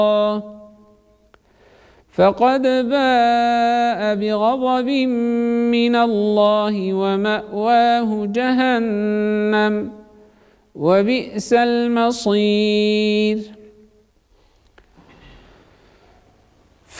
فقد باء بغضب من الله ومأواه جهنم وبئس المصير.